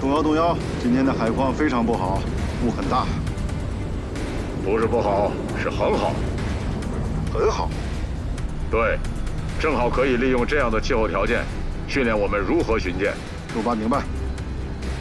动摇动摇，今天的海况非常不好，雾很大。 不是不好，是很好。 很好。 对，正好可以利用这样的气候条件，训练我们如何巡舰。 出发明白。